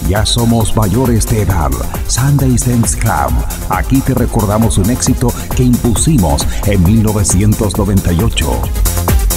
Ya somos mayores de edad. Sundays Dance Club. Aquí te recordamos un éxito que impusimos en 1998.